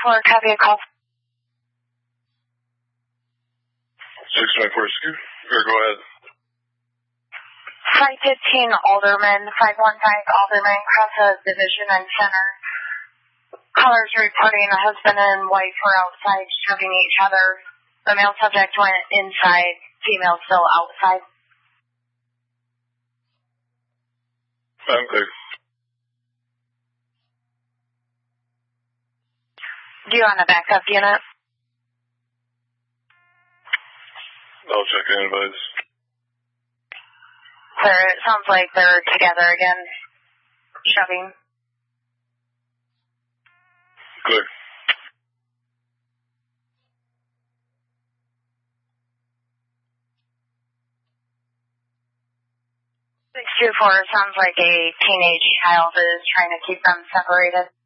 624, copy a call. 624, go ahead. 515 Alderman, 515 Alderman, Cressa Division and Center. Callers reporting a husband and wife were outside shoving each other. The male subject went inside, female still outside. I'm clear. Do you want a backup unit? I'll check in, advise. Clear, it sounds like they're together again, shoving. Clear. 624 sounds like a teenage child is trying to keep them separated.